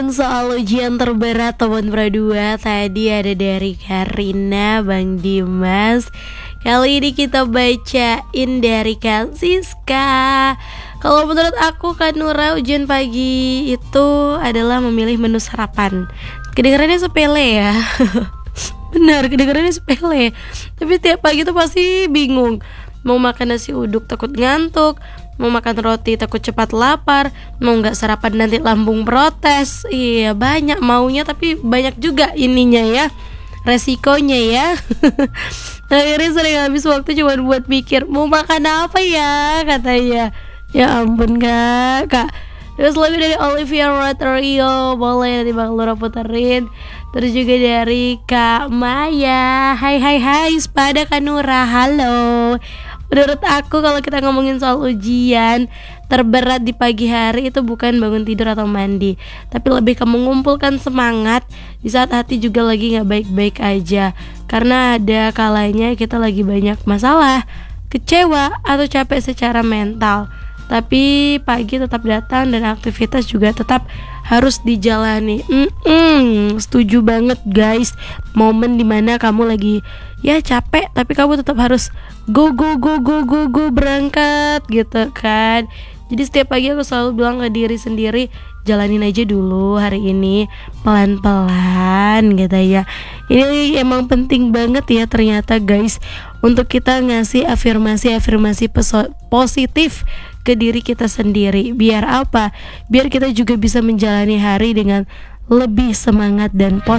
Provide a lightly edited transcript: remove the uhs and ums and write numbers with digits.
Soal ujian terberat teman berdua tadi ada dari Karina, Bang Dimas. Kali ini kita bacain dari Kak Siska. Kalau menurut aku Kak Nura, ujian pagi itu adalah memilih menu sarapan. Kedengarannya sepele ya. Benar, kedengarannya sepele. Tapi tiap pagi tuh pasti bingung. Mau makan nasi uduk takut ngantuk, mau makan roti takut cepat lapar, mau nggak sarapan nanti lambung protes. Iya, banyak maunya tapi banyak juga ininya ya, resikonya ya. Akhirnya sering habis waktu cuma buat mikir mau makan apa ya, katanya. Ya ampun kak. Terus lagu dari Olivia Rodrigo, boleh nanti Bang Lura puterin. Terus juga dari Kak Maya, hai sepada Kak Nura, halo. Menurut aku kalau kita ngomongin soal ujian terberat di pagi hari itu bukan bangun tidur atau mandi, tapi lebih ke mengumpulkan semangat di saat hati juga lagi gak baik-baik aja. Karena ada kalanya kita lagi banyak masalah, kecewa atau capek secara mental, tapi pagi tetap datang dan aktivitas juga tetap harus dijalani. Setuju banget guys. Momen dimana kamu lagi ya capek tapi kamu tetap harus go berangkat gitu kan. Jadi setiap pagi aku selalu bilang ke diri sendiri, jalanin aja dulu hari ini pelan-pelan gitu ya. Ini emang penting banget ya ternyata guys, untuk kita ngasih afirmasi positif ke diri kita sendiri. Biar apa? Biar kita juga bisa menjalani hari dengan lebih semangat dan positif.